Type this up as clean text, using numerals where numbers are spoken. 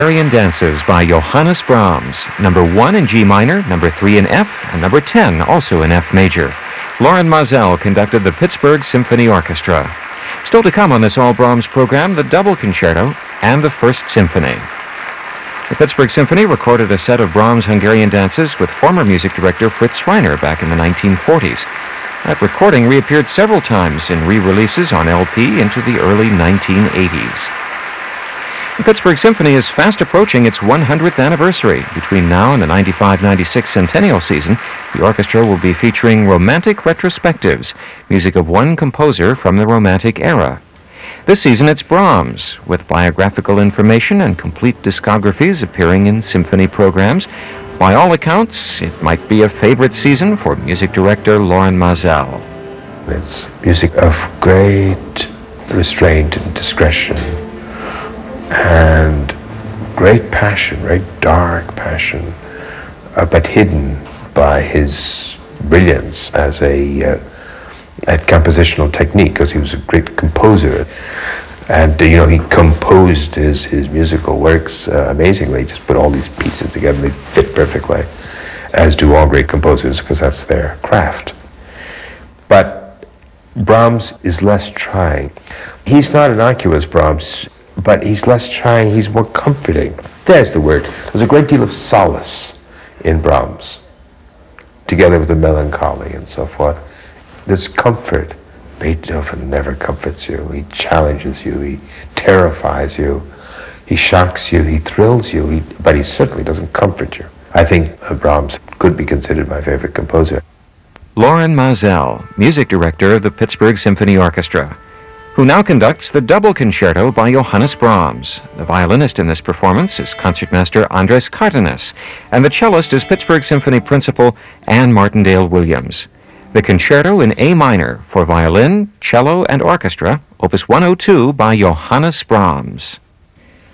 Hungarian Dances by Johannes Brahms, number 1 in G minor, number 3 in F, and number 10 also in F major. Lorin Maazel conducted the Pittsburgh Symphony Orchestra. Still to come on this all Brahms program, the Double Concerto and the First Symphony. The Pittsburgh Symphony recorded a set of Brahms' Hungarian Dances with former music director Fritz Reiner back in the 1940s. That recording reappeared several times in re-releases on LP into the early 1980s. The Pittsburgh Symphony is fast approaching its 100th anniversary. Between now and the 95-96 centennial season, the orchestra will be featuring romantic retrospectives, music of one composer from the Romantic era. This season it's Brahms, with biographical information and complete discographies appearing in symphony programs. By all accounts, it might be a favorite season for music director Lorin Maazel. It's music of great restraint and discretion and great passion, very dark passion, but hidden by his brilliance as at compositional technique, because he was a great composer. And, he composed his musical works amazingly. He just put all these pieces together and they fit perfectly, as do all great composers, because that's their craft. But Brahms is less trying. He's not innocuous, Brahms, but he's less trying, he's more comforting. There's the word. There's a great deal of solace in Brahms, together with the melancholy and so forth. There's comfort. Beethoven never comforts you. He challenges you. He terrifies you. He shocks you. He thrills you. But he certainly doesn't comfort you. I think Brahms could be considered my favorite composer. Lorin Maazel, music director of the Pittsburgh Symphony Orchestra, who now conducts the Double Concerto by Johannes Brahms. The violinist in this performance is Concertmaster Andres Cardenas, and the cellist is Pittsburgh Symphony principal Anne Martindale Williams. The Concerto in A minor for violin, cello, and orchestra, Opus 102 by Johannes Brahms.